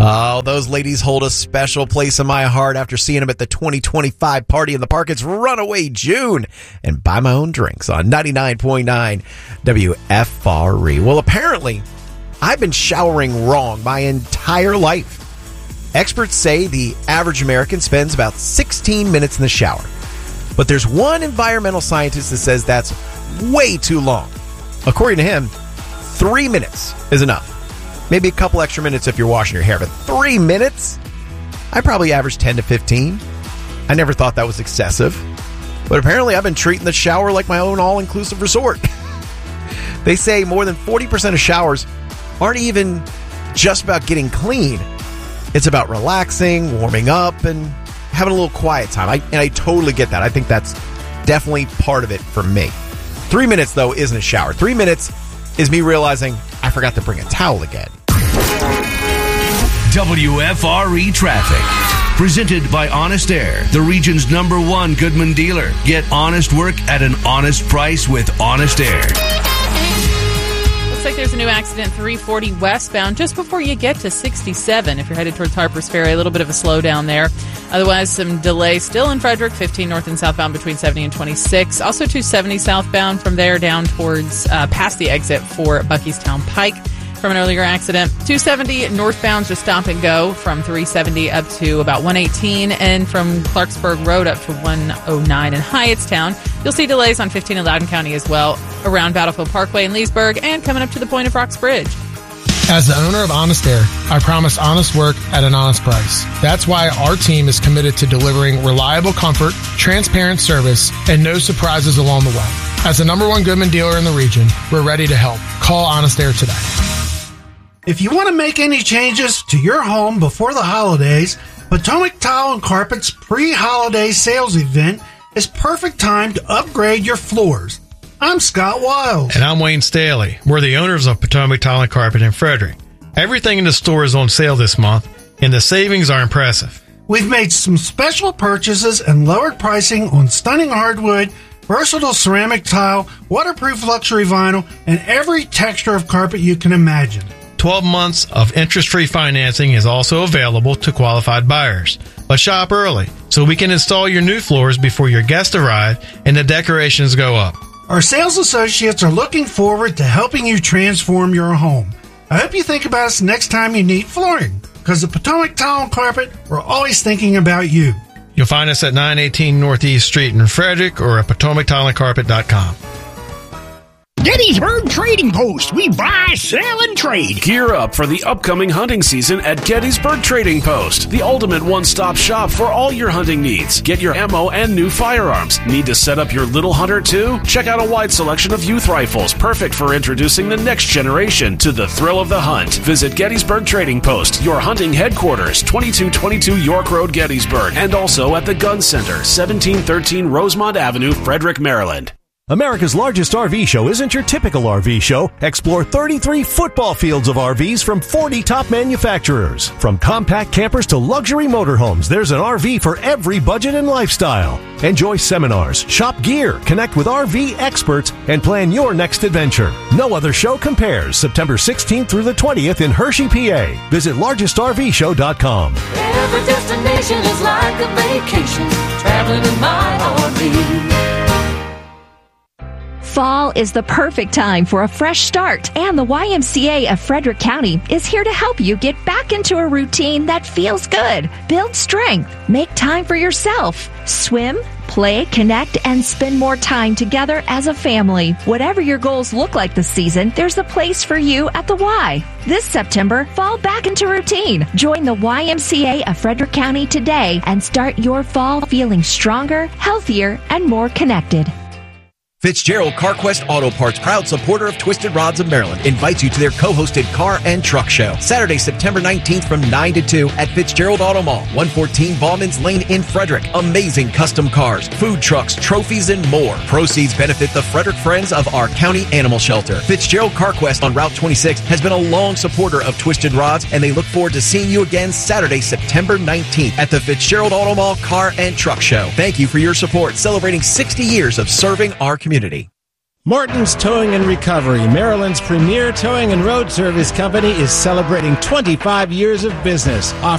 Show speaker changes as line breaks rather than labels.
Oh, those ladies hold a special place in my heart after seeing them at the 2025 Party in the Park. It's Runaway June and Buy My Own Drinks on 99.9 WFRE. Well, apparently, I've been showering wrong my entire life. Experts say the average American spends about 16 minutes in the shower. But there's one environmental scientist that says that's way too long. According to him, 3 minutes is enough. Maybe a couple extra minutes if you're washing your hair, but 3 minutes? I probably average 10 to 15. I never thought that was excessive. But apparently I've been treating the shower like my own all-inclusive resort. They say more than 40% of showers aren't even just about getting clean. It's about relaxing, warming up, and having a little quiet time. I totally get that. I think that's definitely part of it for me. 3 minutes, though, isn't a shower. 3 minutes is me realizing I forgot to bring a towel again.
WFRE Traffic. Presented by Honest Air, the region's #1 Goodman dealer. Get honest work at an honest price with Honest Air.
Looks like there's a new accident 340 westbound just before you get to 67. If you're headed towards Harpers Ferry, a little bit of a slowdown there. Otherwise, some delay still in Frederick, 15 north and southbound between 70 and 26. Also 270 southbound from there down towards past the exit for Buckystown Pike from an earlier accident. 270 northbound, just stop and go from 370 up to about 118, and from Clarksburg Road up to 109 in Hyattstown. You'll see delays on 15 in Loudoun County as well, around Battlefield Parkway in Leesburg, and coming up to the point of Rocks Bridge.
As the owner of Honest Air, I promise honest work at an honest price. That's why our team is committed to delivering reliable comfort, transparent service, and no surprises along the way. As the #1 Goodman dealer in the region, we're ready to help. Call Honest Air today.
If you want to make any changes to your home before the holidays, Potomac Tile and Carpet's pre-holiday sales event is perfect time to upgrade your floors. I'm Scott Wiles.
And I'm Wayne Staley. We're the owners of Potomac Tile and Carpet in Frederick. Everything in the store is on sale this month, and the savings are impressive.
We've made some special purchases and lowered pricing on stunning hardwood, versatile ceramic tile, waterproof luxury vinyl, and every texture of carpet you can imagine.
12 months of interest-free financing is also available to qualified buyers. But shop early so we can install your new floors before your guests arrive and the decorations go up.
Our sales associates are looking forward to helping you transform your home. I hope you think about us next time you need flooring, because at Potomac Tile and Carpet, we're always thinking about you.
You'll find us at 918 Northeast Street in Frederick or at PotomacTileandCarpet.com.
Gettysburg Trading Post. We buy, sell, and trade.
Gear up for the upcoming hunting season at Gettysburg Trading Post, the ultimate one-stop shop for all your hunting needs. Get your ammo and new firearms. Need to set up your little hunter too? Check out a wide selection of youth rifles, perfect for introducing the next generation to the thrill of the hunt. Visit Gettysburg Trading Post, your hunting headquarters, 2222 York Road, Gettysburg, and also at the Gun Center, 1713 Rosemont Avenue, Frederick, Maryland.
America's largest RV show isn't your typical RV show. Explore 33 football fields of RVs from 40 top manufacturers. From compact campers to luxury motorhomes, there's an RV for every budget and lifestyle. Enjoy seminars, shop gear, connect with RV experts, and plan your next adventure. No other show compares. September 16th through the 20th in Hershey, PA. Visit largestrvshow.com.
Every destination is like a vacation. Traveling in my RV.
Fall is the perfect time for a fresh start, and the YMCA of Frederick County is here to help you get back into a routine that feels good. Build strength, make time for yourself, swim, play, connect, and spend more time together as a family. Whatever your goals look like this season, there's a place for you at the Y. This September, fall back into routine. Join the YMCA of Frederick County today and start your fall feeling stronger, healthier, and more connected.
Fitzgerald CarQuest Auto Parts, proud supporter of Twisted Rods of Maryland, invites you to their co-hosted car and truck show. Saturday, September 19th from 9 to 2 at Fitzgerald Auto Mall, 114 Ballman's Lane in Frederick. Amazing custom cars, food trucks, trophies, and more. Proceeds benefit the Frederick Friends of our county animal shelter. Fitzgerald CarQuest on Route 26 has been a long supporter of Twisted Rods, and they look forward to seeing you again Saturday, September 19th at the Fitzgerald Auto Mall Car and Truck Show. Thank you for your support, celebrating 60 years of serving our community.
Morton's Towing and Recovery, Maryland's premier towing and road service company, is celebrating 25 years of business, offering